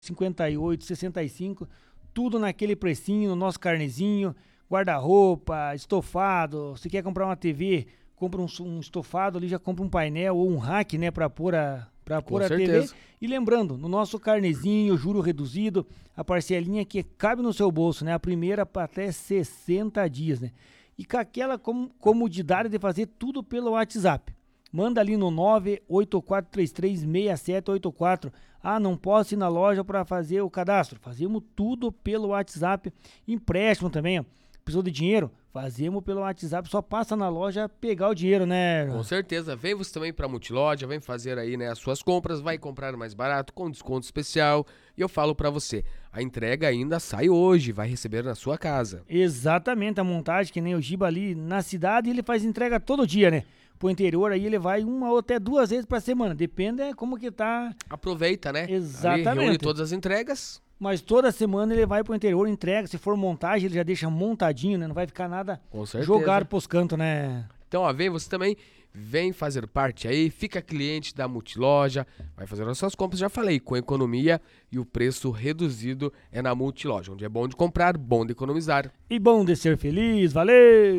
58, 65, tudo naquele precinho, no nosso carnezinho, guarda-roupa, estofado. Se quer comprar uma TV, compra um estofado ali, já compra um painel ou um rack, né, para pôr Com a TV. certeza. E lembrando, no nosso carnezinho, juro reduzido, a parcelinha que cabe no seu bolso, né? A primeira para até 60 dias, né? E com aquela comodidade de fazer tudo pelo WhatsApp. Manda ali no 984336784. Ah, não posso ir na loja para fazer o cadastro. Fazemos tudo pelo WhatsApp. Empréstimo também, ó. Precisou de dinheiro? Fazemos pelo WhatsApp. Só passa na loja pegar o dinheiro, né? Com certeza. Vem você também pra Multiloja, vem fazer aí, né, as suas compras, vai comprar mais barato, com desconto especial. E eu falo pra você, a entrega ainda sai hoje, vai receber na sua casa. Exatamente, a montagem, que nem o Giba ali na cidade, ele faz entrega todo dia, né? Pro interior aí ele vai uma ou até 2 vezes pra semana. Depende como que tá. Aproveita, né? Exatamente. Ali reúne todas as entregas. Mas toda semana ele vai pro interior, entrega. Se for montagem, ele já deixa montadinho, né? Não vai ficar nada Com certeza. jogado pros cantos, né? Então, ó, vem você também, vem fazer parte aí, fica cliente da Multiloja, vai fazer as suas compras, já falei, com economia e o preço reduzido é na Multiloja, onde é bom de comprar, bom de economizar. E bom de ser feliz, valeu!